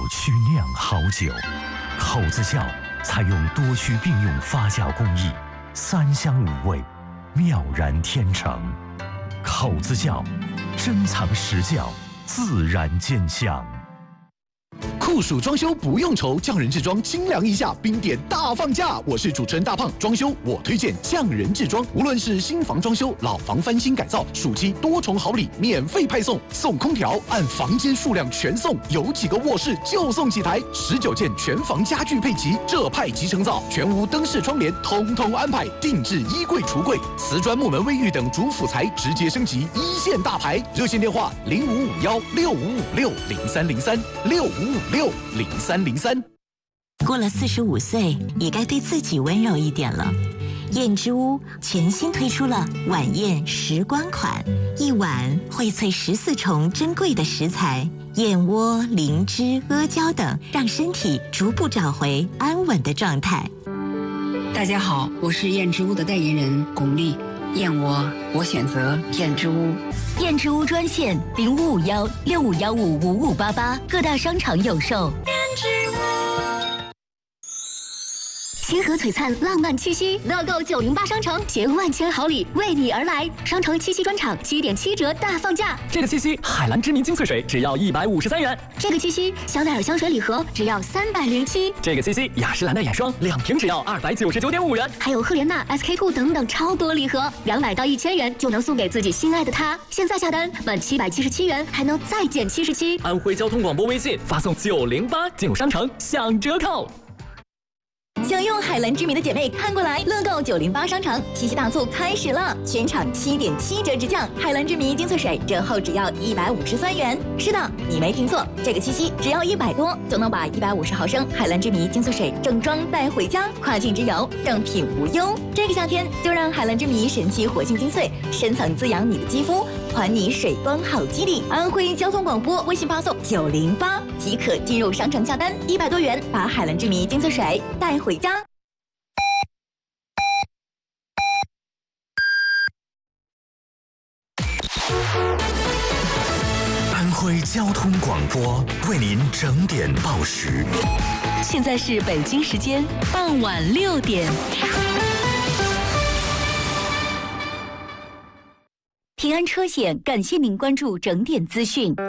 曲酿好酒。口子窖采用多区并用发酵工艺，3香5味，妙然天成。口子窖，珍藏实窖，自然见香。 酷暑装修不用愁，匠人制装清凉一下，冰点大放价。我是主持人大胖，装修我推荐匠人制装。无论是新房装修、老房翻新改造，暑期多重好礼免费派送，送空调，按房间数量全送，有几个卧室就送几台，19件全房家具配齐，这派即成造，全屋灯饰窗帘统统安排，定制衣柜、橱柜、瓷砖、木门、卫浴等主辅材直接升级一线大牌。热线电话05516556030365560303。 过了45岁，也该对自己温柔一点了。燕之屋全新推出了晚宴时光款，一碗荟萃14重珍贵的食材，燕窝、灵芝、阿胶等，让身体逐步找回安稳的状态。 大家好，我是燕之屋的代言人巩俐。燕窝，我选择燕之屋。 燕之屋专线0551651588，各大商场有售。燕之屋。星河璀璨浪漫七夕，乐购908商城携万千好礼为你而来。商城七夕专场7.7折大放价。 这个七夕，海蓝之谜精粹水只要153元。 这个七夕，香奈儿香水礼盒只要307。 这个七夕，雅诗兰黛眼霜2瓶只要299.5元。 还有赫莲娜、SK-2等等超多礼盒，200到1000元就能送给自己心爱的他。现在下单满777元还能再减77。 安徽交通广播微信发送908进入商城享折扣。 想用海蓝之谜的姐妹看过来，乐购908商城七夕大促开始了，全场7.7折直降，海蓝之谜精粹水折后只要153元。是的，你没听错，这个七夕只要100多就能把150毫升海蓝之谜精粹水正装带回家，跨境之游正品无忧。这个夏天就让海蓝之谜神奇活性精粹深层滋养你的肌肤，还你水光好肌理。安徽交通广播微信发送908即可进入商城下单，100多元把海蓝之谜精粹水带回家。 安徽交通广播为您整点报时。 现在是北京时间傍晚6点。平安车险感谢您关注整点资讯。